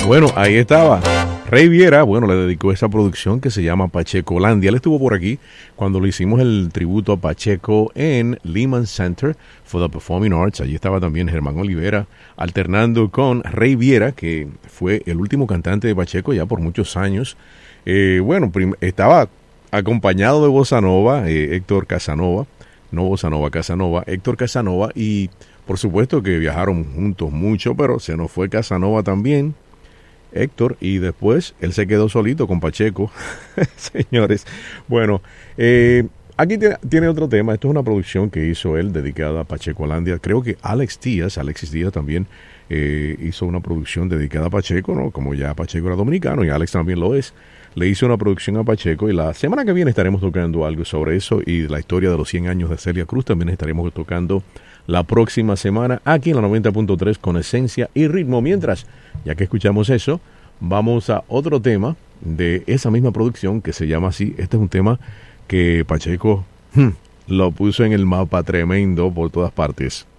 Bueno, ahí estaba. Rey Viera, bueno, le dedicó esa producción que se llama Pachecolandia. Él estuvo por aquí cuando le hicimos el tributo a Pacheco en Lehman Center for the Performing Arts. Allí estaba también Germán Olivera, alternando con Rey Viera, que fue el último cantante de Pacheco ya por muchos años. Estaba acompañado de Bossa Nova, Héctor Casanova, no Bossa Nova, Casanova, Héctor Casanova, y por supuesto que viajaron juntos mucho, pero se nos fue Casanova también, Héctor, y después él se quedó solito con Pacheco. Señores, bueno, aquí tiene otro tema. Esto es una producción que hizo él dedicada a Pachecolandia. Creo que Alexis Díaz también hizo una producción dedicada a Pacheco, ¿no? Como ya Pacheco era dominicano y Alex también lo es. Le hizo una producción a Pacheco y la semana que viene estaremos tocando algo sobre eso y la historia de los 100 años de Celia Cruz también estaremos tocando la próxima semana aquí en la 90.3 con esencia y ritmo. Mientras, ya que escuchamos eso, vamos a otro tema de esa misma producción que se llama así. Este es un tema que Pacheco lo puso en el mapa tremendo por todas partes.